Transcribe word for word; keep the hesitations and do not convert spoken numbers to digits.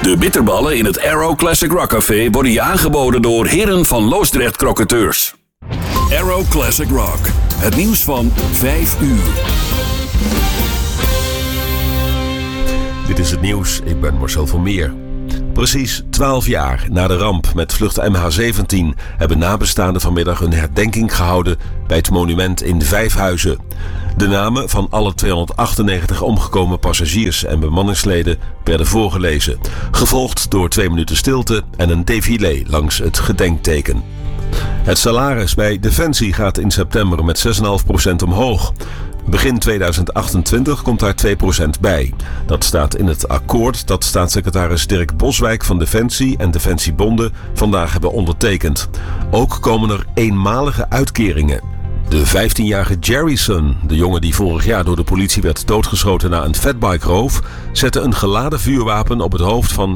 De bitterballen in het Arrow Classic Rock Café worden je aangeboden door Heren van Loosdrecht Crocateurs. Arrow Classic Rock. Het nieuws van vijf uur. Dit is het nieuws, ik ben Marcel van Meer. Precies twaalf jaar na de ramp met vlucht M H zeventien hebben nabestaanden vanmiddag een herdenking gehouden bij het monument in Vijfhuizen. De namen van alle tweehonderdachtennegentig omgekomen passagiers en bemanningsleden werden voorgelezen, gevolgd door twee minuten stilte en een défilé langs het gedenkteken. Het salaris bij Defensie gaat in september met zes komma vijf procent omhoog. Begin tweeduizend achtentwintig komt daar twee procent bij. Dat staat in het akkoord dat staatssecretaris Dirk Boswijk van Defensie en Defensiebonden vandaag hebben ondertekend. Ook komen er eenmalige uitkeringen. De vijftienjarige Jerryson, de jongen die vorig jaar door de politie werd doodgeschoten na een fatbike-roof, zette een geladen vuurwapen op het hoofd van